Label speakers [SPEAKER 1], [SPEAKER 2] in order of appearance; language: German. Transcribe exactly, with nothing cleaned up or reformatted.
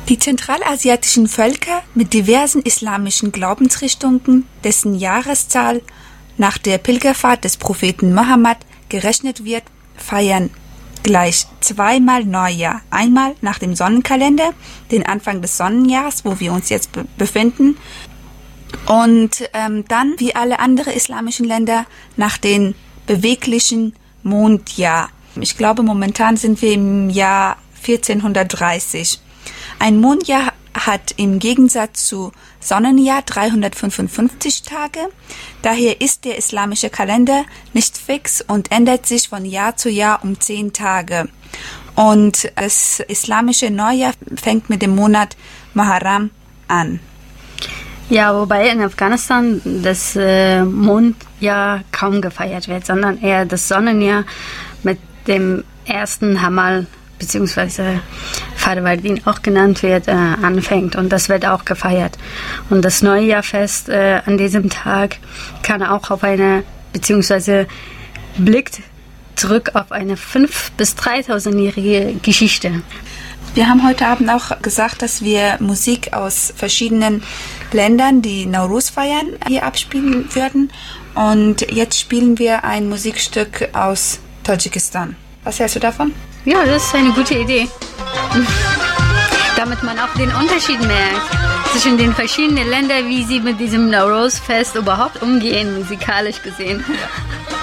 [SPEAKER 1] Die zentralasiatischen Völker mit diversen islamischen Glaubensrichtungen, dessen Jahreszahl nach der Pilgerfahrt des Propheten Mohammed gerechnet wird, feiern gleich zweimal Neujahr. Einmal nach dem Sonnenkalender, den Anfang des Sonnenjahres, wo wir uns jetzt be- befinden, und ähm, dann, wie alle anderen islamischen Länder, nach dem beweglichen Mondjahr. Ich glaube, momentan sind wir im Jahr vierzehnhundertdreißig. Ein Mondjahr hat im Gegensatz zu Sonnenjahr dreihundertfünfundfünfzig Tage. Daher ist der islamische Kalender nicht fix und ändert sich von Jahr zu Jahr um zehn Tage. Und das islamische Neujahr fängt mit dem Monat Muharram an.
[SPEAKER 2] Ja, wobei in Afghanistan das äh, Mondjahr kaum gefeiert wird, sondern eher das Sonnenjahr mit dem ersten Hamal beziehungsweise Farwardin auch genannt wird, äh, anfängt, und das wird auch gefeiert. Und das Neujahrfest äh, an diesem Tag kann auch auf eine, beziehungsweise blickt zurück auf eine fünf- bis dreitausendjährige Geschichte.
[SPEAKER 1] Wir haben heute Abend auch gesagt, dass wir Musik aus verschiedenen Ländern, die Nowruz feiern, hier abspielen würden. Und jetzt spielen wir ein Musikstück aus Tadschikistan. Was hältst du davon?
[SPEAKER 2] Ja, das ist eine gute Idee. Damit man auch den Unterschied merkt zwischen den verschiedenen Ländern, wie sie mit diesem Nowruz-Fest überhaupt umgehen, musikalisch gesehen.
[SPEAKER 1] Ja.